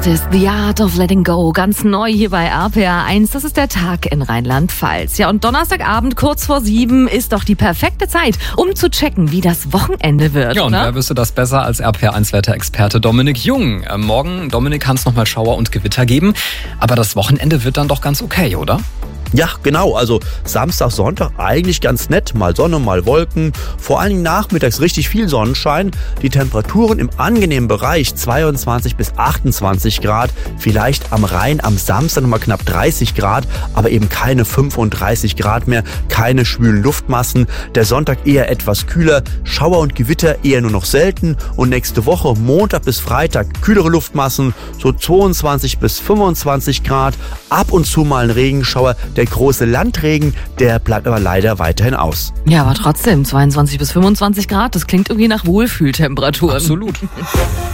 Das ist The Art of Letting Go, ganz neu hier bei RPR 1. Das ist der Tag in Rheinland-Pfalz. Ja, und Donnerstagabend kurz vor 7 ist doch die perfekte Zeit, um zu checken, wie das Wochenende wird. Ja, und oder? wer wüsste das besser als RPR 1-Wetterexperte Dominik Jung? Morgen, Dominik, kann es nochmal Schauer und Gewitter geben. Aber das Wochenende wird dann doch ganz okay, oder? Ja, genau. Also Samstag, Sonntag eigentlich ganz nett. Mal Sonne, mal Wolken. Vor allen Dingen nachmittags richtig viel Sonnenschein. Die Temperaturen im angenehmen Bereich 22 bis 28 Grad. Vielleicht am Rhein am Samstag nochmal knapp 30 Grad. Aber eben keine 35 Grad mehr. Keine schwülen Luftmassen. Der Sonntag eher etwas kühler. Schauer und Gewitter eher nur noch selten. Und nächste Woche, Montag bis Freitag, kühlere Luftmassen. So 22 bis 25 Grad. Ab und zu mal ein Regenschauer. Der große Landregen, der bleibt aber leider weiterhin aus. Ja, aber trotzdem, 22 bis 25 Grad, das klingt irgendwie nach Wohlfühltemperaturen. Absolut.